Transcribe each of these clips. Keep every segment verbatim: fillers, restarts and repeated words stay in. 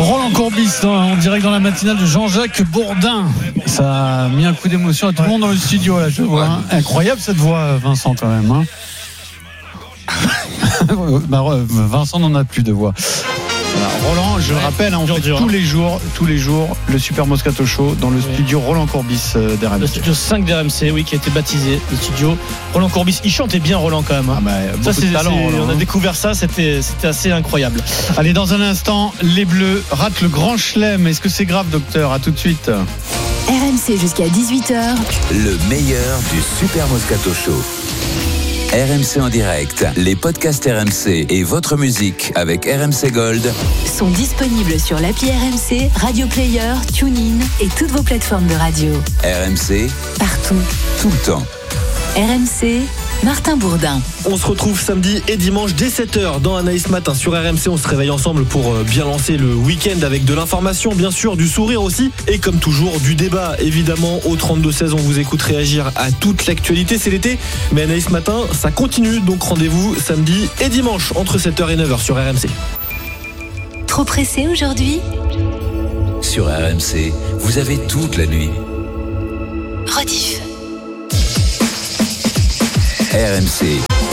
Roland Courbis en direct dans la matinale de Jean-Jacques Bourdin. Ça a mis un coup d'émotion à tout le monde dans le studio là, je vois. Hein. Incroyable cette voix, Vincent, quand même. Hein. bah, Vincent n'en a plus de voix. Voilà, Roland, je le rappelle, hein, on fait dur, tous les jours, tous les jours, le Super Moscato Show dans le studio Roland Courbis euh, d'R M C. Le studio cinq d'R M C, oui, qui a été baptisé le studio Roland Courbis. Il chantait bien, Roland, quand même. Hein. Ah bah, ça, c'est, de talent, c'est, Roland, on a hein. découvert ça, c'était, c'était assez incroyable. Allez, dans un instant, les Bleus ratent le Grand Chelem. Est-ce que c'est grave, docteur? À tout de suite. R M C jusqu'à dix-huit heures. Le meilleur du Super Moscato Show. R M C en direct, les podcasts R M C et votre musique avec R M C Gold sont disponibles sur l'appli R M C, Radio Player, TuneIn et toutes vos plateformes de radio. R M C, partout, tout le temps. R M C, Martin Bourdin. On se retrouve samedi et dimanche dès sept heures dans Anaïs Matin sur R M C. On se réveille ensemble pour bien lancer le week-end avec de l'information, bien sûr, du sourire aussi. Et comme toujours, du débat, évidemment. Au trente-deux seize, on vous écoute réagir à toute l'actualité. C'est l'été, mais Anaïs Matin, ça continue. Donc rendez-vous samedi et dimanche entre sept heures et neuf heures sur R M C. Trop pressé aujourd'hui ? Sur R M C, vous avez toute la nuit. Rediff. R M C,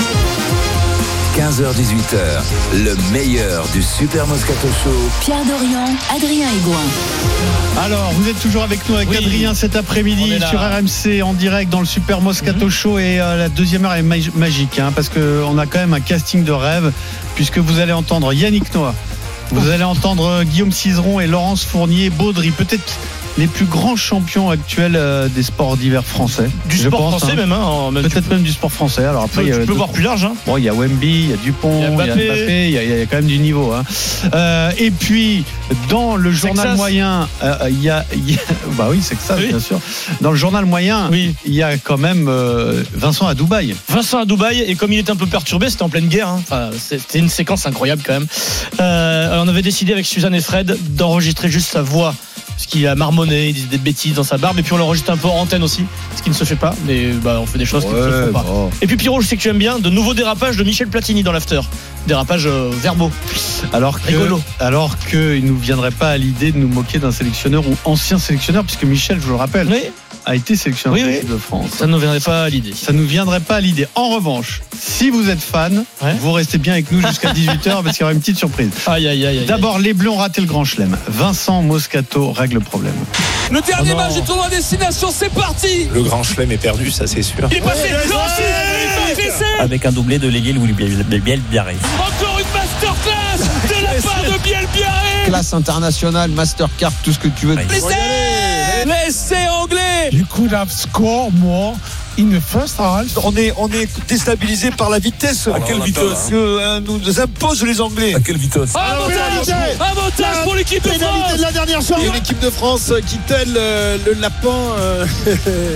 quinze heures dix-huit heures, le meilleur du Super Moscato Show. Pierre Dorian, Adrien Aigouin. Alors, vous êtes toujours avec nous avec oui. Adrien cet après-midi sur R M C en direct dans le Super Moscato mm-hmm. Show et euh, la deuxième heure est mag- magique hein, parce qu'on a quand même un casting de rêve puisque vous allez entendre Yannick Noah, vous allez entendre Guillaume Cizeron et Laurence Fournier-Baudry, peut-être les plus grands champions actuels euh, des sports d'hiver français. Du je sport pense, français hein. même, hein, même peut-être même du sport français. Alors après, tu, il y a tu peux voir plus large. Hein. Bon, il y a Wemby, il y a Dupont, il y a Mbappé, il y a, Mbappé, il y a, il y a quand même du niveau. Hein. Euh, et puis dans le journal Sexas. moyen, euh, il, y a, il y a, bah oui, c'est que ça, oui. bien sûr. Dans le journal moyen, oui. il y a quand même euh, Vincent à Dubaï. Vincent à Dubaï, et comme il était un peu perturbé, c'était en pleine guerre. Hein. Enfin, c'était une séquence incroyable quand même. Euh, on avait décidé avec Suzanne et Fred d'enregistrer juste sa voix. Parce qu'il a marmonné, il disait des bêtises dans sa barbe. Et puis on l'enregistre un peu en antenne aussi, ce qui ne se fait pas. Mais bah, on fait des choses ouais, qui ne se font pas. Bon. Et puis Pierrot, je sais que tu aimes bien de nouveaux dérapages de Michel Platini dans l'after. Dérapages euh, verbaux. Alors que, rigolo. Alors qu'il ne nous viendrait pas à l'idée de nous moquer d'un sélectionneur ou ancien sélectionneur, puisque Michel, je vous le rappelle, oui. a été sélectionneur oui, oui. de France. Ça ne nous viendrait pas à l'idée. Ça ne nous viendrait pas à l'idée. En revanche, si vous êtes fan, ouais. vous restez bien avec nous jusqu'à dix-huit heures parce qu'il y aura une petite surprise. Aïe, aïe, aïe, aïe. D'abord, les Bleus ont raté le Grand Chelem. Vincent Moscato règle le problème. Le dernier oh match du tournoi destination, c'est parti. Le Grand Chelem est perdu, ça c'est sûr. Il est passé, lancé, avec un doublé de Léguil ou Biel Biarré. Encore une masterclass de la part de Biel Biarré. Classe internationale, Mastercard, tout ce que tu veux. L'essai, l'essai anglais. You could have scored more in the first half. On est, on est déstabilisé par la vitesse. À quelle vitesse que hein, nous imposent les Anglais. À quelle vitesse? Avantage, avantage pour l'équipe de France. Pénalité de la dernière chance. Et l'équipe de France qui telle euh, le lapin euh, et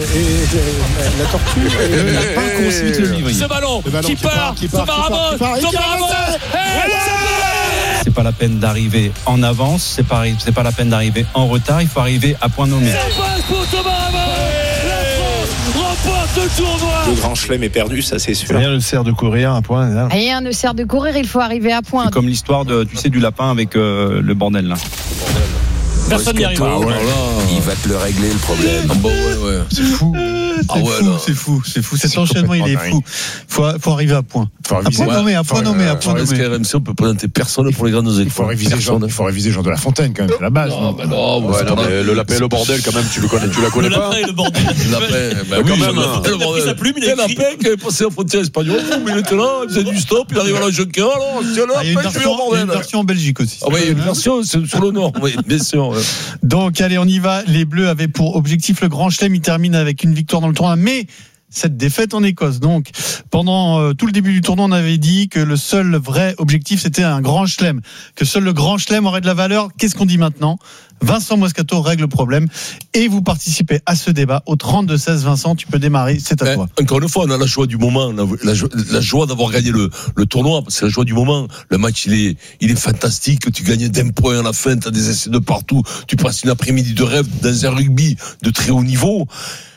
la, la tortue. Le lapin consulte le livre. Ce ballon, le ballon qui, qui part, part, qui part, Ramos, Ramos. C'est pas la peine d'arriver en avance, c'est pas, c'est pas la peine d'arriver en retard, il faut arriver à point nommé. Ça passe pour Thomas Ramos. Remporte le tournoi. Le Grand Chelem est perdu, ça c'est sûr. Rien ne sert de courir à point. Là. Rien ne sert de courir, il faut arriver à point. C'est comme l'histoire de, tu sais, du lapin avec euh, le bordel là. Personne n'y arrive. Ah ouais, il va te le régler le problème. Ah bon, ouais, ouais. C'est fou. C'est, ah ouais, fou c'est fou, c'est fou. Cet enchaînement, il est fou. Faut, faut arriver à point. Faut à point nommé, à point nommé, à point nommé. Est-ce qu'à R M C, on peut présenter personne pour les grandes équipes? Il faut réviser Jean, il faut réviser Jean de La Fontaine quand même, c'est la base. Non, bah non, ouais, non mais le lapin et le bordel quand même, tu le connais, tu la connais le pas. Le lapin et le bordel. Le lapin, bah oui, quand même. Le bordel. Sa plume, il a écrit. Le lapin qui avait passé la frontière espagnole, mais il était là, il faisait du stop, il arrive à la Juncker, alors c'est là, il y a une version en Belgique aussi. Ah oui, une version sur le nord, oui, bien sûr. Donc allez, on y va. Les Bleus avaient pour objectif le Grand Chelem. Ils terminent avec une victoire dans le tournoi, mais cette défaite en Écosse. Donc, pendant euh, tout le début du tournoi, on avait dit que le seul vrai objectif, c'était un Grand Chelem, que seul le Grand Chelem aurait de la valeur. Qu'est-ce qu'on dit maintenant? Vincent Moscato règle le problème et vous participez à ce débat au trente-deux seize. Vincent, tu peux démarrer, c'est à Mais, toi. Encore une fois, on a la joie du moment, la, la, la joie d'avoir gagné le, le tournoi, c'est la joie du moment. Le match, il est, il est fantastique, tu gagnes d'un point à la fin, tu as des essais de partout, tu passes une après-midi de rêve dans un rugby de très haut niveau.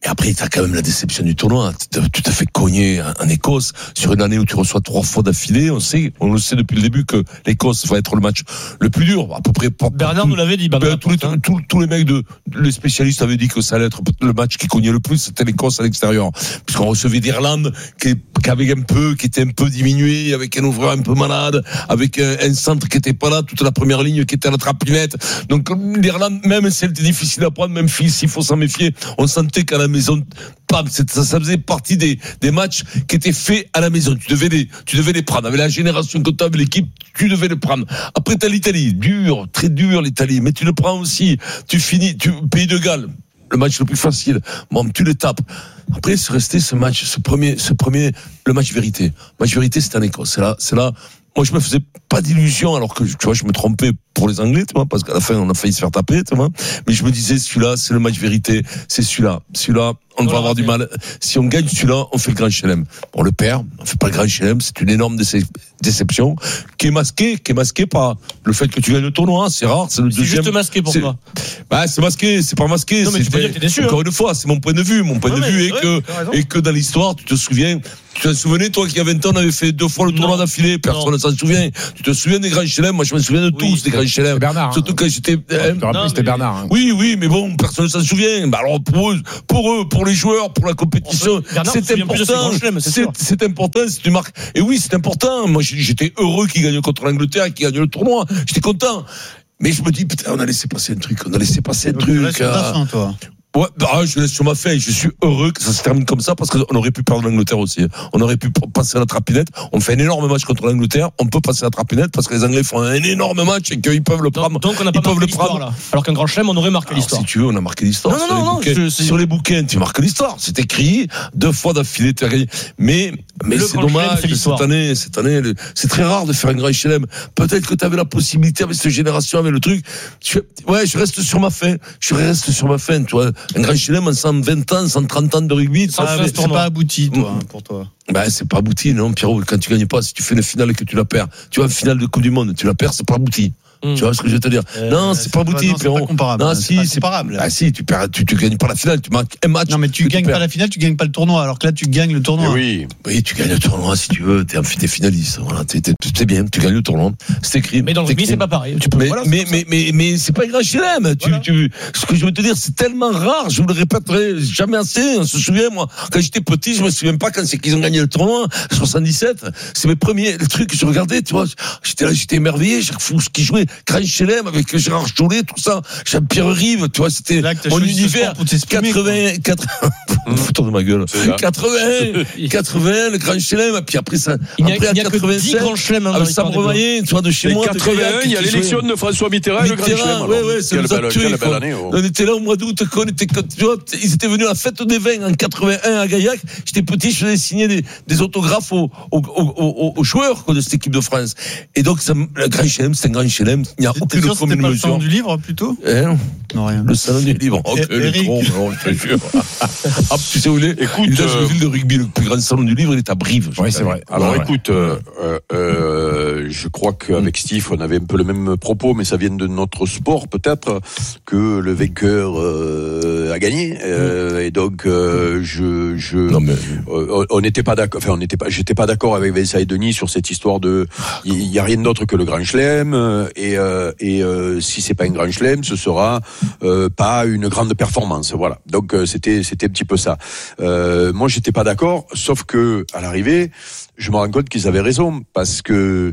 Et après, t'as quand même la déception du tournoi. Tu te fais cogner en Écosse sur une année où tu reçois trois fois d'affilée. On sait, on le sait depuis le début que l'Écosse va être le match le plus dur. À peu près. Pour, Bernard tout, nous l'avait dit. Ben, tous, les, tous, tous les mecs de, les spécialistes avaient dit que ça allait être le match qui cognait le plus, c'était l'Écosse à l'extérieur. Puisqu'on recevait d'Irlande, qui, qui avait un peu, qui était un peu diminué, avec un ouvreur un peu malade, avec un, un centre qui était pas là, toute la première ligne qui était à la trapinette. Donc, l'Irlande, même si elle était difficile à prendre, même s'il faut s'en méfier, on sentait qu'à la maison, pam, ça, ça faisait partie des, des matchs qui étaient faits à la maison. Tu devais les, tu devais les prendre. Avec la génération que tu avais, l'équipe, tu devais les prendre. Après, t'as l'Italie. Dur, très dur, l'Italie. Mais tu le prends aussi. Tu finis, tu, Pays de Galles. Le match le plus facile. Bon, tu le tapes. Après, c'est resté ce match, ce premier, ce premier, le match vérité. Le match vérité, c'était en Écosse. C'est là, c'est là. Moi, je me faisais pas d'illusions, alors que, tu vois, je me trompais pour les Anglais, tu vois, parce qu'à la fin, on a failli se faire taper, tu vois. Mais je me disais, celui-là, c'est le match vérité. C'est celui-là. Celui-là, on va avoir du mal. Si on gagne celui-là, on fait le grand chelem. On le perd. On fait pas le grand chelem. C'est une énorme déce- déception qui est masquée, qui est masquée par le fait que tu gagnes le tournoi. C'est rare. C'est le c'est deuxième. juste masqué pour c'est... toi. Bah, c'est masqué. C'est pas masqué. Non, mais tu peux dire que t'es déçu, encore hein. une fois, c'est mon point de vue. Mon point non, de mais, vue est ouais, que, et que dans l'histoire, tu te souviens, tu te souvenais, toi, qui a vingt ans, on avait fait deux fois le tournoi d'affilée. Personne ne s'en souvient. Tu te souviens des grands chelem? Moi, je me souviens de tous, oui, des grands chelem. Bernard. Surtout hein. quand j'étais, hein, te rappelles, c'était Bernard. Hein. Oui, oui, mais bon, personne ne s'en souvient. Bah, alors, pour eux, pour eux, pour les joueurs, pour la compétition, Bernard, c'est important. Chelem, c'est, c'est, c'est important, c'est une marque. Et oui, c'est important. Moi, j'étais heureux qu'ils gagnent contre l'Angleterre et qu'ils gagnent le tournoi. J'étais content. Mais je me dis, putain, on a laissé passer un truc, on a laissé passer un Donc, truc. Tu restes sur ta fin, toi. Ouais, bah, je laisse sur ma fin. Je suis heureux que ça se termine comme ça parce qu'on aurait pu perdre l'Angleterre aussi. On aurait pu passer la trapinette. On fait un énorme match contre l'Angleterre. On peut passer la trapinette parce que les Anglais font un énorme match et qu'ils peuvent le prendre. Donc, donc on n'a pas ils marqué l'histoire, là. Alors qu'un grand chelem, on aurait marqué Alors, l'histoire. si tu veux, on a marqué l'histoire. Non, sur non, les non, bouquins, je, sur les bouquins, tu marques l'histoire. C'est écrit deux fois d'affilée, tu as gagné. Mais, mais le c'est dommage. Chelem, cette année, cette année, le, c'est très rare de faire un grand chelem. Peut-être que tu avais la possibilité avec cette génération, avec le truc. Je, ouais, je reste sur ma fin. Je reste sur ma fin, tu vois. Un grand chelem en cent vingt ans, cent trente ans de rugby, ça ah, c'est pas abouti, toi, hein, pour toi. Ben, c'est pas abouti, non, Pierrot. Quand tu gagnes pas, si tu fais une finale et que tu la perds, tu vois, une finale de Coupe du Monde, tu la perds, c'est pas abouti. Mmh. Tu vois ce que je veux te dire? Euh, non, c'est, c'est pas abouti, non, Pierrot. C'est pas comparable. Non, c'est si, pas c'est comparable. Ah, si, tu perds, tu, tu gagnes pas la finale, tu marques un match. Non, mais tu gagnes pas la finale, tu gagnes pas le tournoi. Alors que là, tu gagnes le tournoi. Oui. Oui, tu gagnes le tournoi, si tu veux. T'es, t'es finaliste. Voilà, t'es, t'es, t'es bien, tu gagnes le tournoi. C'est écrit. Mais dans le rugby, c'est pas pareil. Tu peux, mais, voilà, mais, mais, mais, mais, c'est pas un grand chelem. Voilà. Tu, tu, ce que je veux te dire, c'est tellement rare. Je vous le répéterai jamais assez. On se souvient, moi, quand j'étais petit, je me souviens pas quand c'est qu'ils ont gagné le tournoi. soixante-dix-sept. C'est mes premiers, le truc que je regardais, tu vois. J'étais là, j'étais émerveillé. Chaque fois qui jouait, grand chelem avec Gérard Chollet, tout ça. Jean-Pierre Rive, tu vois, c'était mon univers. quatre-vingts, quatre-vingts, foutre de ma gueule. quatre-vingts, quatre-vingts, le grand chelem. Puis après ça, il y a, après il y a à quatre-vingt-sept, avec Sabre Maillet, tu vois, de chez et moi. quatre-vingt-un, il y a l'élection de François Mitterrand et le grand chelem. Ouais, ouais, c'est quelle belle, quelle belle année. On était là au mois d'août, on était, tu vois, ils étaient venus à la fête des vins en quatre-vingt-un à Gaillac. J'étais petit, je faisais signer des, des autographes aux, aux, aux, aux joueurs, quoi, de cette équipe de France. Et donc, ça, le grand chelem, c'est un grand chelem. Il n'y a aucune sûr, commune mesure. Le salon du livre, plutôt? Hein? Non, rien. Le salon du livre. Oh, Et, le tronc, non, je te jure. Ah, tu sais où il est? Écoute, il est dans euh... une ville de rugby, le plus grand salon du livre, il est à Brive. Oui, c'est vrai. Alors, ouais, écoute, euh, euh, euh, je crois qu'avec Steve, on avait un peu le même propos, mais ça vient de notre sport, peut-être, que le vainqueur euh, a gagné. Euh, et donc, euh, je, je, non, mais... euh, on n'était pas d'accord. Enfin, on n'était pas. J'étais pas d'accord avec Vincent et Denis sur cette histoire de. Il y, y a rien d'autre que le Grand Chelem. Et, euh, et euh, si c'est pas un Grand Chelem, ce sera euh, pas une grande performance. Voilà. Donc euh, c'était c'était un petit peu ça. Euh, moi, j'étais pas d'accord. Sauf que à l'arrivée, je me rends compte qu'ils avaient raison parce que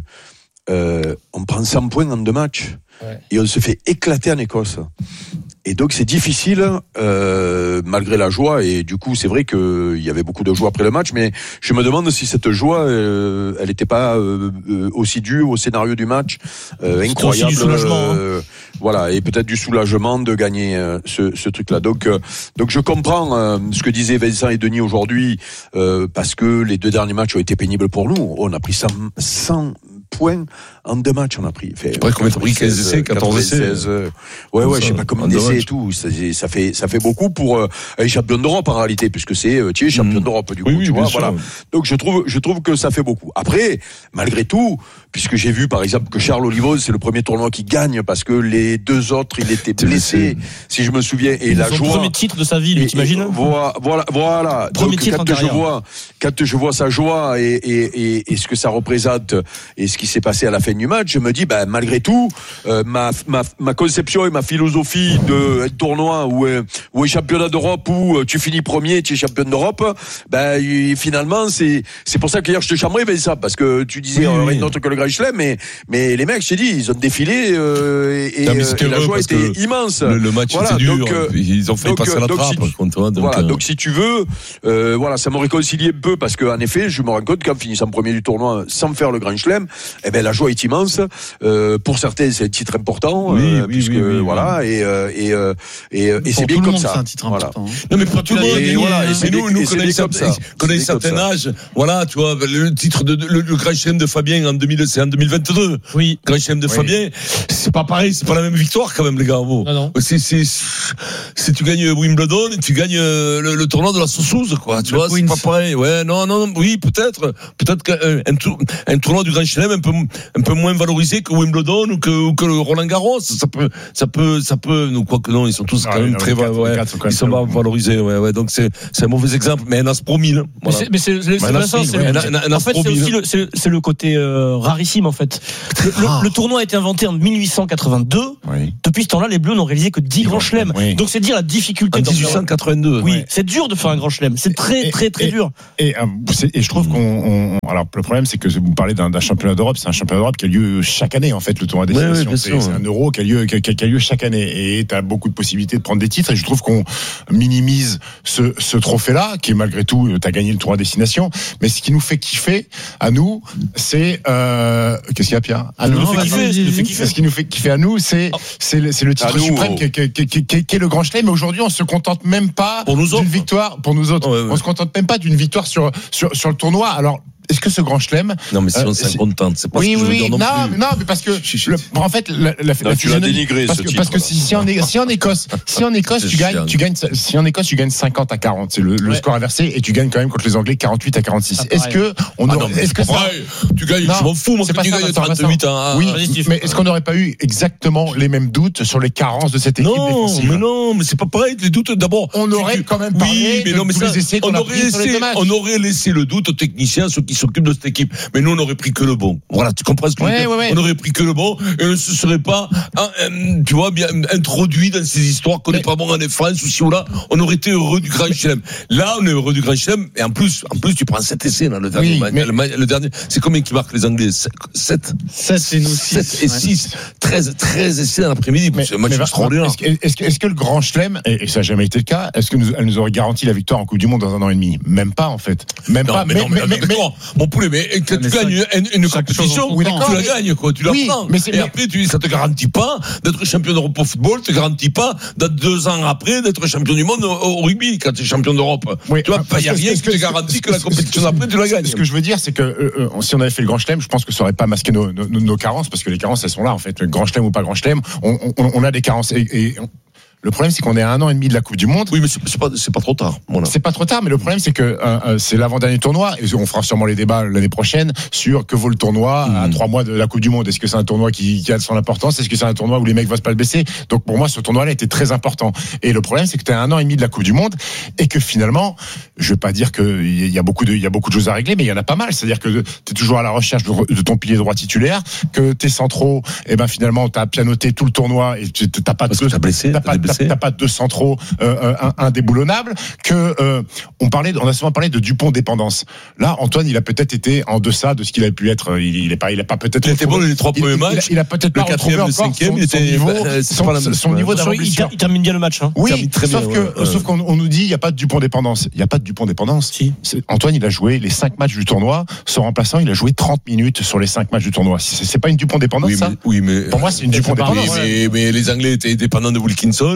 euh, on prend cent points en deux matchs ouais. et on se fait éclater en Écosse. Et donc c'est difficile, euh, malgré la joie. Et du coup, c'est vrai qu'il y avait beaucoup de joie après le match, mais je me demande si cette joie, euh, elle n'était pas euh, aussi due au scénario du match, euh, incroyable. Aussi du soulagement. Euh, hein. Voilà, et peut-être du soulagement de gagner euh, ce, ce truc-là. Donc, euh, donc je comprends euh, ce que disaient Vincent et Denis aujourd'hui, euh, parce que les deux derniers matchs ont été pénibles pour nous. On a pris cent points en deux matchs, on a pris. Fait, après, combien t'as pris? quinze essais, quatorze essais? Ouais, ouais, je sais pas combien d'essais et tout. Ça, ça fait, ça fait beaucoup pour euh, un champion d'Europe en réalité, puisque c'est, euh, tu es champion mmh. d'Europe du coup, oui, tu vois, voilà. Donc je trouve, je trouve que ça fait beaucoup. Après, malgré tout, puisque j'ai vu par exemple que Charles Olivos, c'est le premier tournoi qui gagne parce que les deux autres, il était blessé, si je me souviens, et la joie. Le premier titre de sa vie, lui, t'imagines? Voilà, voilà, voilà. Premier Donc, titre quand en je vois, quand je vois sa joie et, et, et, et ce que ça représente et ce qui s'est passé à la fin du match, je me dis, ben, malgré tout, euh, ma, ma, ma conception et ma philosophie de un tournoi ou un, ou un championnat d'Europe où tu finis premier, tu es champion d'Europe, ben, finalement, c'est, c'est pour ça qu'hier je te chambrais, ben, ça, parce que tu disais, oui, rien d'autre que le Grand Chelem, mais, mais les mecs, je t'ai dit, ils ont défilé, euh, et, non, et la joie était immense. Le, le match voilà, était dur, donc, euh, ils ont fait donc, passer la donc, trappe, si, contre toi, donc, voilà, euh... donc si tu veux, euh, voilà, ça me réconcilie un peu parce que, en effet, je me rends compte qu'en finissant premier du tournoi sans faire le Grand Chelem, eh ben, la joie est immense, euh, pour certains, c'est un titre important, oui, euh, oui, puisque, oui, oui, voilà, oui. et, euh, et, euh, et, euh, et c'est bien tout comme le monde, ça. C'est un titre voilà. important. Hein. Non, mais pour tout le monde, et, et voilà, et c'est nous, des, nous, et qu'on ait un certain âge, voilà, tu vois, le titre de, le, le Grand Chelem de Fabien en deux mille, c'est en deux mille vingt-deux. Oui. Grand Chelem de oui. Fabien, c'est pas pareil, c'est pas la même victoire quand même, les gars. Bon. Non, non. C'est, c'est, si tu gagnes Wimbledon, tu gagnes le, le tournoi de la Sousouze, quoi. Tu le vois, Queens. C'est pas pareil. Ouais, non, non, oui, peut-être, peut-être qu'un un tournoi du Grand Chelem un peu, un peu moins valorisé que Wimbledon ou que, ou que le Roland Garros, ça peut, ça peut, ça peut, nous, quoi que non, ils sont tous ah, quand même très, quatre, ouais, quatre, ils sont pas valorisés, ouais, ouais, donc c'est, c'est un mauvais exemple, mais un As-Pro mille. Voilà. Mais c'est, mais c'est, c'est, c'est, c'est, c'est, ouais, un, un, un en fait, c'est aussi le, c'est, c'est le côté euh, rarissime, en fait. Le, ah. le, le tournoi a été inventé en mille huit cent quatre-vingt-deux. Oui. Depuis ce temps-là, les Bleus n'ont réalisé que dix grands chelems. Oui. Donc c'est dire la difficulté. En dix-huit cent quatre-vingt-deux. Oui, ouais. C'est dur de faire un grand chelem. C'est très, et, très, très et, dur. Et, et, et je trouve qu'on, on, alors le problème, c'est que vous parlez d'un, d'un championnat d'Europe. C'est un championnat d'Europe qui a lieu chaque année, en fait, le tournoi destination. Ouais, ouais, c'est, c'est un euro qui a lieu, qui a, qui a lieu chaque année. Et tu as beaucoup de possibilités de prendre des titres. Et je trouve qu'on minimise ce, ce trophée-là, qui est malgré tout, tu as gagné le tournoi destination. Mais ce qui nous fait kiffer, à nous, c'est, euh, qu'est-ce qu'il y a, Pierre? À nous, non, fait kiffer, nous fait kiffer. Ce qui nous fait kiffer à nous, c'est, oh. c'est, le, c'est le titre nous, suprême oh. qui, qui, qui, qui, qui, qui est le Grand Chelem. Mais aujourd'hui, on se contente même pas pour nous d'une autres. victoire, pour nous autres. Ouais, ouais. On se contente même pas d'une victoire sur, sur, sur le tournoi. Alors, est-ce que ce Grand Chelem... Non, mais si on euh, s'en contente, c'est pas oui, ce que oui, je veux dire non, non plus. Non, mais parce que, le, en fait, la, la, non, la tu l'as dénigré, parce ce que, titre. Parce que si, si, en, si en Écosse, si en Écosse, tu gagnes, tu gagnes, si en Écosse, tu gagnes cinquante à quarante, c'est le, le ouais. score inversé, et tu gagnes quand même contre les Anglais quarante-huit à quarante-six. Ah, est-ce que, on ah, aurait, non, est-ce que ça, tu gagnes, non, je m'en fous, moi, que tu gagnes trente-huit à, oui, mais est-ce qu'on n'aurait pas eu exactement les mêmes doutes sur les carences de cette équipe défensive? Non, mais non, mais c'est pas pareil, les doutes, d'abord. On aurait quand même parlé de tous les essais qu'on a pris sur les deux matchs. On aurait laissé le doute aux techniciens, ceux qui s'occupent de cette équipe. Mais nous, on aurait pris que le bon. Voilà, tu comprends ce que ouais, je veux dire? Ouais, ouais. On aurait pris que le bon et on ne se serait pas, euh, tu vois, bien introduit dans ces histoires qu'on n'est pas bon en France ou si ou là. On aurait été heureux du Grand Chelem. Là, on est heureux du Grand Chelem et en plus, en plus, tu prends sept essais dans le dernier. Oui, mais... le, le dernier, c'est combien qui marquent les Anglais? sept sept et nous sept et six treize, treize essais dans l'après-midi. Mais, c'est un match extraordinaire. Est-ce que, est-ce, que, est-ce que le Grand Chelem, et, et ça n'a jamais été le cas, est-ce que nous, elle nous aurait garanti la victoire en Coupe du Monde dans un an et demi? Même pas, en fait. Même non, pas. Mais, mais, non, mais, mais, mais, mais mon poulet, mais quand tu gagnes une, une compétition, oui, tu la gagnes, quoi. Tu la oui, prends. Mais c'est, et mais... après, tu, ça te garantit pas d'être champion d'Europe au football, te garantit pas d'être deux ans après d'être champion du monde au, au rugby quand tu es champion d'Europe. Oui, tu vois, il n'y a rien qui te garantit que la compétition d'après, tu la gagnes. Ce que je veux dire, c'est que euh, si on avait fait le Grand Chelem, je pense que ça aurait pas masqué nos, nos, nos carences, parce que les carences, elles sont là, en fait. Le Grand Chelem ou pas Grand Chelem, on, on, on a des carences. Et, et le problème, c'est qu'on est à un an et demi de la Coupe du Monde. Oui, mais c'est, c'est pas, c'est pas trop tard. Voilà. C'est pas trop tard, mais le problème, c'est que euh, c'est l'avant-dernier tournoi, et on fera sûrement les débats l'année prochaine sur que vaut le tournoi mmh. à trois mois de la Coupe du Monde. Est-ce que c'est un tournoi qui, qui a son importance? Est-ce que c'est un tournoi où les mecs vont pas le baisser? Donc pour moi, ce tournoi-là était très important. Et le problème, c'est que tu as un an et demi de la Coupe du Monde, et que finalement, je vais pas dire que il y a beaucoup de, il y a beaucoup de choses à régler, mais il y en a pas mal. C'est-à-dire que tu es toujours à la recherche de, de ton pilier droit titulaire, que tes centraux, et ben finalement, t'as pianoté tout le tournoi et tu t'as pas Parce de, que t'as blessé, t'as pas, t'as, t'as pas deux centraux trop euh, indéboulonnable, que euh, on parlait, on a souvent parlé de Dupont dépendance. Là, Antoine, il a peut-être été en deçà de ce qu'il avait pu être. Il, il est pas, il a pas peut-être. Il était bon les trois premiers matchs. Il a, il a peut-être pas retrouvé encore son, son niveau, bah, son, pas son, son niveau d'avant blessure. Il termine bien le match. Hein. Oui, très sauf bien, que, ouais, sauf qu'on on nous dit il y a pas de Dupont dépendance. Il y a pas de Dupont dépendance. Si. C'est, Antoine, il a joué les cinq matchs du tournoi. Son remplaçant, il a joué trente minutes sur les cinq matchs du tournoi. C'est, c'est pas une Dupont dépendance, oui, ça? Mais, oui, mais pour moi, c'est une Dupont dépendance. Oui, mais, mais les Anglais étaient dépendants de Wilkinson.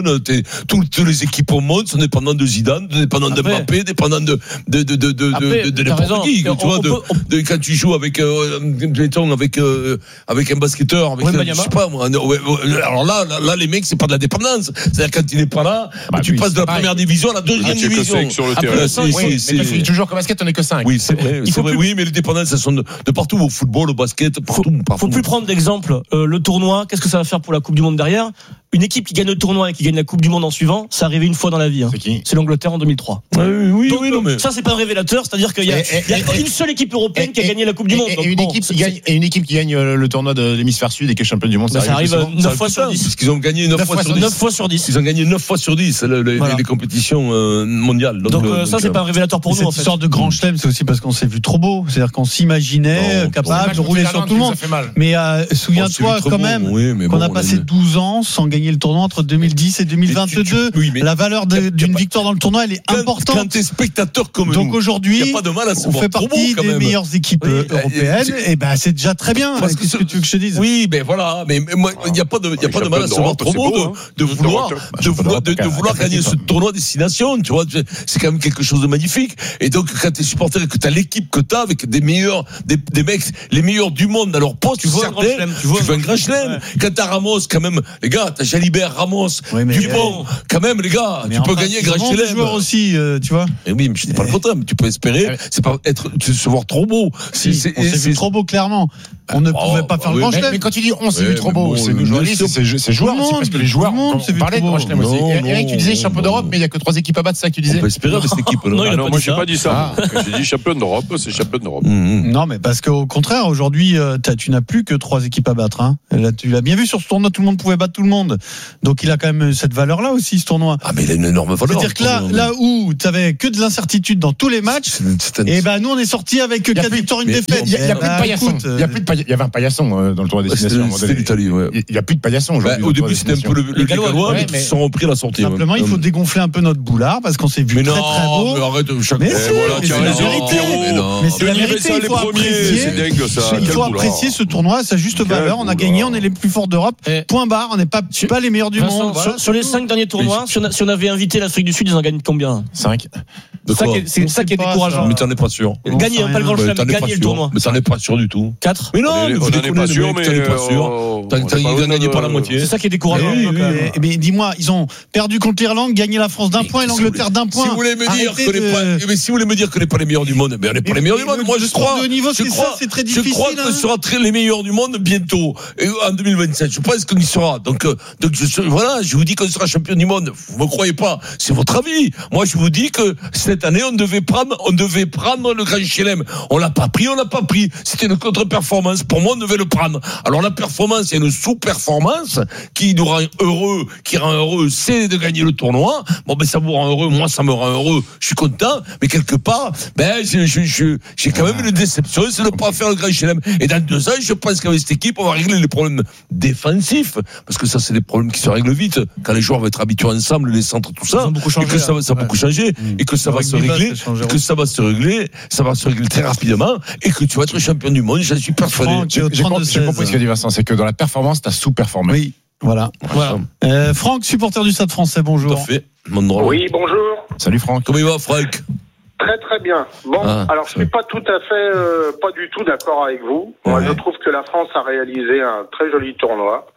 jeune, t'es, toutes, toutes les équipes au monde sont dépendantes de Zidane, dépendantes de Mbappé, dépendantes de, de, de, de, de, Après, de, de t'as n'importe raison. qui. Tu On- vois, on de, peut- de, quand tu joues avec, euh, mettons, avec, euh, avec un basketteur, avec, Ouais, un, Wembanyama. je sais pas, moi, ouais, ouais, alors là, là, là, les mecs, c'est pas de la dépendance. C'est-à-dire, quand il n'est pas là, Bah tu oui, passes de la c'est première pareil. division à la deuxième Là, tu es que division. cinq sur le Après, terrain. c'est- Oui, c'est- mais c'est- quand tu dis toujours qu'au basket, on n'est que cinq. Oui, c'est vrai. Il C'est faut vrai. plus- Oui, mais les dépendances, elles sont de, de partout, au football, au basket, partout, partout. Faut plus prendre d'exemple. Euh, le tournoi, qu'est-ce que ça va faire pour la Coupe du Monde derrière? Une équipe qui gagne le tournoi et qui gagne la Coupe du Monde en suivant, c'est arrivé une fois dans la vie. Hein. C'est qui? C'est l'Angleterre en deux mille trois. Oui, oui, Donc, oui, non, mais. ça, c'est pas un révélateur, c'est-à-dire qu'il y a, Et- et- il y a et- une seule équipe européenne et- qui a gagné la Coupe du et- Monde. Et, Donc, une bon, équipe c'est- qui gagne, et une équipe qui gagne euh, le tournoi de l'hémisphère sud et qui est championne du monde, Bah, ça arrive souvent. neuf fois sur dix. Parce qu'ils ont gagné neuf fois sur dix. neuf fois sur dix. Ils ont gagné neuf fois sur dix, le- le- Voilà. les compétitions euh, mondiales. Donc, euh, ça, c'est euh, pas un révélateur pour Et nous, cette en fait. histoire de grand chelem, c'est aussi parce qu'on s'est vu trop beau. C'est-à-dire qu'on s'imaginait Non, capable de pour rouler la sur Hollande, tout le ça monde. fait mal. Mais euh, oh, c'est souviens-toi très quand bon, même oui, mais qu'on bon, a on passé dit- douze ans sans gagner le tournoi entre deux mille dix et deux mille vingt-deux. Mais tu- tu- oui, mais- La valeur y a- y de- a d'une pas- victoire dans le tournoi, elle est Quand, importante. quand t'es spectateur comme Donc nous, aujourd'hui, y a pas de mal à se on voir fait trop partie beau, quand des même. meilleures équipes Oui, euh, euh, européennes. c'est- Et ben c'est déjà très bien. Parce que Qu'est-ce ce- que tu veux que je te dise? Oui, ben voilà, mais, mais moi, il n'y a pas de, il y a Ouais, pas de mal à se voir champion trop d'Europe, beau c'est de, beau, de hein. vouloir, Champion de vouloir, de, de d'Europe, vouloir gagner ce hein. tournoi destination, tu vois, c'est quand même quelque chose de magnifique. Et donc, quand t'es supporter et que t'as l'équipe que t'as avec des meilleurs, des, des mecs, les meilleurs du monde à leur poste, Tu vois un grand certains, chelem, tu veux un grand chelem. Quand t'as Ramos, quand même, les gars, t'as Jalibert, Ramos, Oui, mais- Dupont, quand même, les gars, Mais tu peux enfin, gagner un ils grand ont des chelem. joueurs aussi, euh, tu vois. Et oui, mais je dis pas le contraire, mais tu peux espérer, c'est pas être, se voir trop beau. C'est, Si, c'est, on s'est c'est- vu trop beau, clairement. On ne Oh, pouvait pas faire oui, le grand Mais, chelem. mais quand tu dis on s'est Ouais, vu trop mais beau, bon, c'est le- nous journalistes, le- c'est c'est- c'est joueurs tout le aussi, monde, parce que les tout joueurs, le monde on s'est vu parlait de trop grand beau. chelem aussi. Non, Et Eric, tu disais non, champion non. d'Europe, mais il n'y a que trois équipes à battre, c'est ça que tu on disais? peut espérer avec cette équipe. Non, il a Ah non, pas moi dit j'ai ça. pas dit ça. J'ai dit champion d'Europe, c'est champion d'Europe. Mmh. Non, mais parce qu'au contraire, aujourd'hui, euh, t'as- tu n'as plus que trois équipes à battre. Hein. Là, tu l'as bien vu sur ce tournoi, tout le monde pouvait battre tout le monde. Donc il a quand même cette valeur-là aussi, ce tournoi. Ah, mais il a une énorme valeur. C'est-à-dire que là, là où tu avais que de l'incertitude dans tous les matchs, C'est- c'est un- et ben nous on est sorti avec Y a quatre plus- victoires, une mais défaite. Il y a, il y a Eh plus de ben, paillasson. écoute, Il y a plus de paillasson. Il y avait un paillasson euh, dans le tour des Ouais, destinations. à un moment C'était donné. l'Italie, ouais. Il n'y a plus de paillasson Bah, aujourd'hui. au dans le début, tour des c'était un peu destinations. le, le Gallois, Gallois, ouais, mais qui mais- se sont repris à la sortie. Simplement, ouais. il faut dégonfler un peu notre boulard parce qu'on s'est vu Mais très non, très beau. mais arrête, chaque Mais fois. si, voilà, mais tu as c'est la raison, vérité. Pierrot. Mais non. Mais c'est la Denis vérité, Ressa, il les faut premiers, apprécier. c'est dingue ça. Il Quel faut boulard. apprécier ce tournoi à sa juste Quel valeur. On a boulard. gagné, on est les plus forts d'Europe. Eh. Point barre, on n'est pas, pas les meilleurs du Vincent, monde. Voilà. sur, sur les cinq derniers tournois, si on, a- si on avait invité l'Afrique du Sud, ils en gagnent combien? cinq. De Ça quoi qui est- C'est On ça sait qui est pas, décourageant. ça. Mais t'en es pas sûr. On Gagner, sait hein, pas le rien. grand Ouais, chelem, t'en es pas gagner le sûr. tournoi. Mais t'en es pas sûr du tout. quatre. Mais non, On est- mais vous on en est déconnez, pas les sûr, mecs, mais t'en es pas sûr. euh, T'as- on t'as- est Ils pas ont gagné loin par la de- moitié. C'est ça qui est décourageant. Oui, donc, oui, euh, oui. Eh bien, dis-moi, ils ont perdu contre l'Irlande, gagné la France d'un Mais point et si l'Angleterre d'un point. Si vous voulez me dire Arrêtez que les de- pas- mais si vous voulez me dire que n'est pas les meilleurs du monde, ben on n'est pas Mais- les meilleurs du mais monde. le- Moi, le je sport crois, de haut niveau, je c'est crois, ça, c'est très je crois difficile, que hein. ce sera très les meilleurs du monde bientôt, et en deux mille vingt-sept. Je pense qu'on y sera. Donc, euh, donc je, suis- voilà, je vous dis qu'on sera champion du monde. Vous me croyez pas? C'est votre avis. Moi, je vous dis que cette année, on devait prendre, on devait prendre le Grand Chelem. On l'a pas pris, on l'a pas pris. C'était une contre-performance. Pour moi, on devait le prendre. Alors la performance, il y a une sous-performance qui nous rend heureux, qui rend heureux, c'est de gagner le tournoi. Bon, ben ça vous rend heureux, moi ça me rend heureux. Je suis content, mais quelque part, ben je, je, je, j'ai quand même une déception, c'est de ne pas faire le Grand Chelem. Et dans deux ans, je pense qu'avec cette équipe, on va régler les problèmes défensifs, parce que ça, c'est des problèmes qui se règlent vite quand les joueurs vont être habitués ensemble, les centres, tout ça, Ils ont beaucoup changé, et que ça va, ça va là. beaucoup changer, et que ça Le va se rugby, régler, ça change, et que ça va se régler, ça va se régler très rapidement, et que tu vas être champion du monde. J'en suis persuadé. Franck, J'ai j'ai compris j'ai compris ce qu'a dit Vincent, c'est que dans la performance, t'as sous-performé. Oui, voilà. Voilà. Euh, Franck, supporter du Stade Français, bonjour. Tout à fait. Mon drôle. Oui, bonjour. Salut Franck. Comment il va, Franck? Très très bien. Bon, Ah, alors je suis pas tout à fait, euh, pas du tout d'accord avec vous. Moi, Ouais. je trouve que la France a réalisé un très joli tournoi.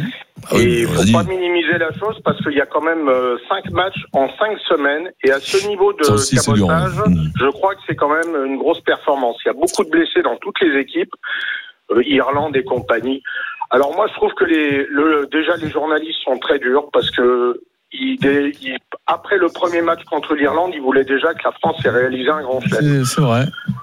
Ah oui, Et il on faut l'a dit. pas minimiser la chose parce qu'il y a quand même euh, cinq matchs en cinq semaines. Et à ce niveau de Ça aussi, c'est dur, cabotage, hein. Mm. je crois que c'est quand même une grosse performance. Il y a beaucoup de blessés dans toutes les équipes, euh, Irlande et compagnie. Alors moi, je trouve que les, le, déjà les journalistes sont très durs parce que il, il, après le premier match contre l'Irlande, ils voulaient déjà que la France ait réalisé un grand chelem. C'est c'est vrai.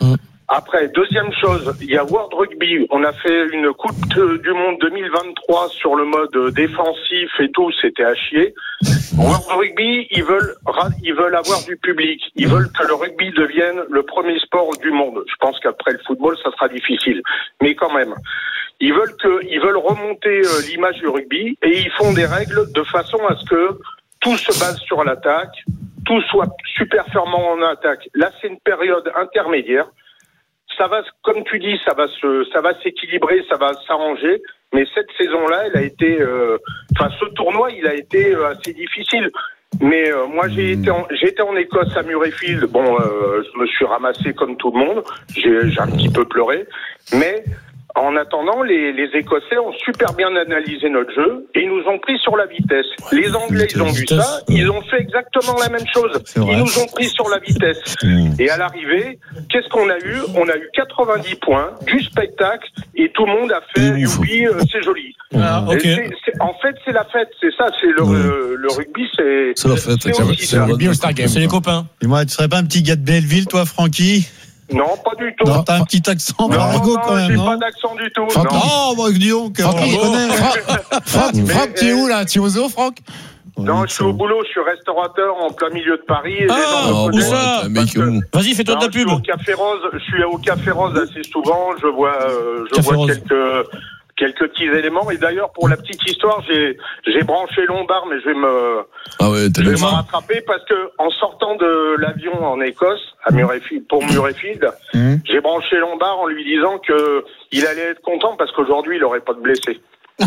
Après, deuxième chose, il y a World Rugby. On a fait une Coupe du Monde deux mille vingt-trois sur le mode défensif et tout, c'était à chier. World Rugby, ils veulent, ils veulent avoir du public. Ils veulent que le rugby devienne le premier sport du monde. Je pense qu'après le football, ça sera difficile. Mais quand même. Ils veulent que, ils veulent remonter euh, l'image du rugby et ils font des règles de façon à ce que tout se base sur l'attaque, tout soit super performant en attaque. Là, c'est une période intermédiaire. ça va, comme tu dis, ça va se, ça va s'équilibrer, ça va s'arranger. Mais cette saison-là, elle a été, euh, enfin, ce tournoi, il a été euh, assez difficile. Mais euh, moi, j'ai été, en, j'ai été en Écosse à Murrayfield. Bon, euh, je me suis ramassé comme tout le monde. J'ai, j'ai un petit peu pleuré, mais en attendant, les, les Écossais ont super bien analysé notre jeu et ils nous ont pris sur la vitesse. Les Anglais, ils ont vu ça, ils ont fait exactement la même chose. Ils nous ont pris sur la vitesse. Et à l'arrivée, qu'est-ce qu'on a eu ? On a eu quatre-vingt-dix points, du spectacle, et tout le monde a fait « youpi, euh, c'est joli Ah, ». okay. C'est, c'est, en fait, c'est la fête, c'est ça. C'est le, ouais. le, le rugby, c'est, c'est la fête. C'est, c'est, aussi c'est, ça. c'est, c'est les copains. Et moi, tu serais pas un petit gars de Belleville, toi, Francky ? Non, pas du tout. Non, t'as un petit accent non, Margot, non, quand même, j'ai non pas d'accent du tout. Franck, non. oh, bah, dis donc. Franck, on il connaît. Franck, Franck, tu es où, là ? Tu es au zoo, Franck ? Non, je suis au boulot, je suis restaurateur en plein milieu de Paris. Et ah, les gens me où ça que... Vas-y, fais-toi de la pub. Je suis au Café Rose, je suis au Café Rose assez souvent, je vois, euh, je vois quelques... quelques petits éléments. Et d'ailleurs, pour la petite histoire, j'ai, j'ai branché Lombard, mais je vais me, ah ouais, je vais me rattraper parce que en sortant de l'avion en Écosse, à Murrayfield, pour Murrayfield, mmh. j'ai branché Lombard en lui disant que il allait être content parce qu'aujourd'hui, il aurait pas de blessé.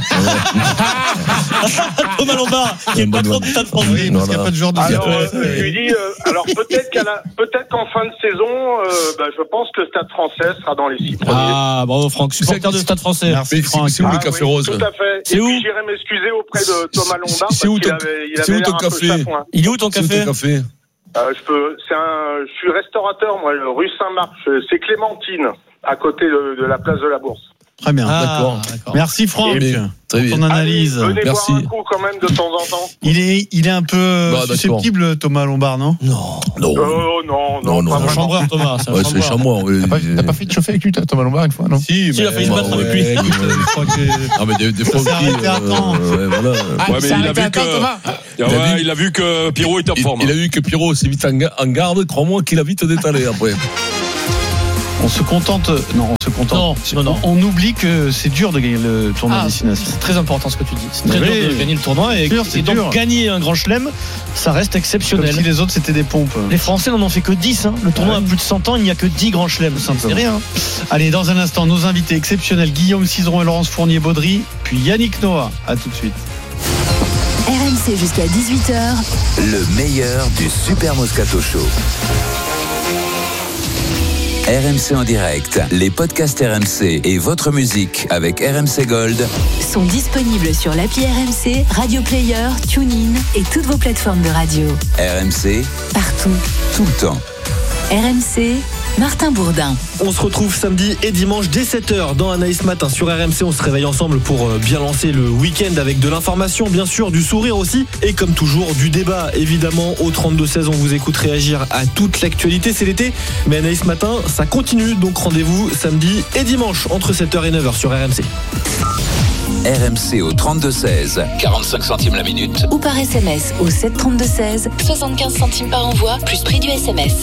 Thomas Lombard, qui est le patron du Stade français. Oui, parce qu'il n'y a pas de joueur de alors, euh, je lui dis, euh, alors peut-être qu'à la, peut-être qu'en fin de saison, euh, bah, je pense que le Stade français sera dans les six premiers. Ah, bravo Franck, supporter du Stade français. Merci Franck. C'est où le Café ah, oui, Rose ? Tout à fait. C'est Et où puis j'irai m'excuser auprès de Thomas Lombard c'est où parce ton, qu'il avait, il c'est avait où ton l'air un café ? peu chafouin. Il est où ton café ? C'est où ton café ? Euh, je peux, c'est un, je suis restaurateur, moi, rue Saint-Marc. C'est Clémentine, à côté de, de la place de la Bourse. Très bien, ah, d'accord. d'accord. Merci Franck très pour ton analyse. Allez, venez Merci. boire un coup quand même de temps en temps. Il est, il est un peu bah, susceptible, Thomas Lombard, non ? Non, non. Euh, non, non, non, non. C'est un chambreur, Thomas. C'est un ouais, c'est chambreur. Oui. T'as, pas, t'as pas fait de chauffer avec lui, Thomas Lombard, une fois, non ? Si, si il a failli se battre avec lui. Non, mais des, des fois aussi. Euh, ouais, voilà. Ah, ouais, mais il a vu que, Thomas. Il, a ouais, vu, il a vu que Pierrot était en forme. Il, il a vu que Pierrot s'est vite en garde, crois-moi qu'il a vite détalé après. On se contente. Non, on se contente. Non, non, non. On, on oublie que c'est dur de gagner le tournoi ah, destination. C'est très important ce que tu dis. C'est très oui, dur de gagner le tournoi et, sûr, et donc dur. Gagner un grand chelem, ça reste exceptionnel. Comme si les autres c'était des pompes. Les Français n'en ont fait que dix. Hein. Le tournoi ouais. a plus de cent ans, il n'y a que dix grands chelems. C'est rien. Allez, dans un instant, nos invités exceptionnels Guillaume Cizeron et Laurence Fournier-Baudry, puis Yannick Noah. À tout de suite. R M C jusqu'à dix-huit heures. Le meilleur du Super Moscato Show. R M C en direct, les podcasts R M C et votre musique avec R M C Gold sont disponibles sur l'appli R M C, Radio Player, TuneIn et toutes vos plateformes de radio. R M C, partout, tout le temps. R M C, Martin Bourdin. On se retrouve samedi et dimanche dès sept heures dans Anaïs Matin sur R M C. On se réveille ensemble pour bien lancer le week-end avec de l'information, bien sûr, du sourire aussi. Et comme toujours, du débat, évidemment. Au trente-deux seize, on vous écoute réagir à toute l'actualité. C'est l'été, mais Anaïs Matin, ça continue. Donc rendez-vous samedi et dimanche entre sept heures et neuf heures sur R M C. R M C au trente-deux seize, quarante-cinq centimes la minute. Ou par S M S au sept trente-deux seize, soixante-quinze centimes par envoi, plus prix du S M S.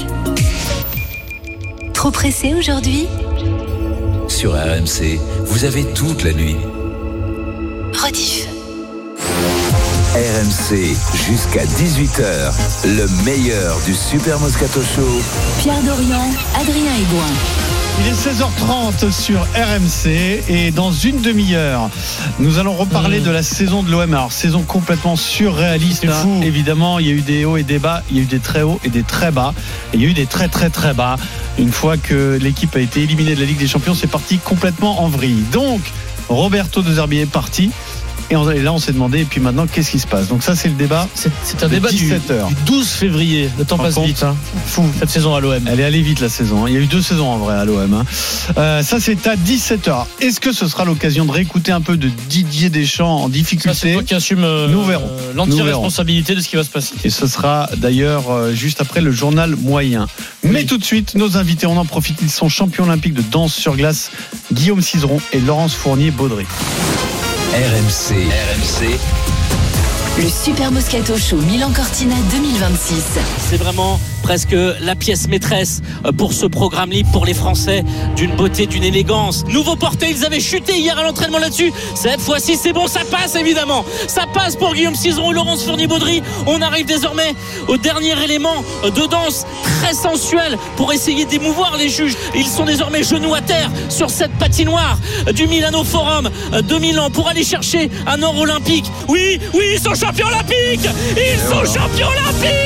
Trop pressé aujourd'hui ? Sur R M C, vous avez toute la nuit. Rediff. R M C jusqu'à dix-huit heures, le meilleur du Super Moscato Show. Pierre Dorian, Adrien Aigouin. Il est seize heures trente sur R M C et dans une demi-heure, nous allons reparler mmh. de la saison de l'O M. Alors, saison complètement surréaliste. C'est fou. Hein. Évidemment, il y a eu des hauts et des bas, il y a eu des très hauts et des très bas. Et il y a eu des très très très bas. Une fois que l'équipe a été éliminée de la Ligue des Champions, c'est parti complètement en vrille. Donc, Roberto De Zerbi est parti. Et, on, et là, on s'est demandé, et puis maintenant, qu'est-ce qui se passe ? Donc ça, c'est le débat. C'est, c'est un débat du, du douze février. Le temps passe vite. Hein. Fou, cette saison à l'O M. Elle est allée vite, la saison. Hein. Il y a eu deux saisons, en vrai, à l'O M. Hein. Euh, ça, c'est à dix-sept heures. Est-ce que ce sera l'occasion de réécouter un peu de Didier Deschamps en difficulté ? Ça, c'est toi qui assume euh, Nous verrons. l'entière responsabilité de ce qui va se passer. Et ce sera d'ailleurs euh, juste après le journal moyen. Oui. Mais tout de suite, nos invités, on en profite. Ils sont champions olympiques de danse sur glace. Guillaume Cizeron et Laurence Fournier-Baudry. R M C. R M C. Le Super Moscato Show Milan Cortina deux mille vingt-six. C'est vraiment presque la pièce maîtresse pour ce programme libre pour les Français, d'une beauté, d'une élégance. Nouveau porté, ils avaient chuté hier à l'entraînement là-dessus. Cette fois-ci, c'est bon, ça passe évidemment. Ça passe pour Guillaume Cizeron et Laurence Fournier-Baudry. On arrive désormais au dernier élément de danse très sensuel pour essayer d'émouvoir les juges. Ils sont désormais genoux à terre sur cette patinoire du Milano Forum de Milan pour aller chercher un or olympique. Oui, oui, ils sont champions olympiques. Ils sont champions olympiques.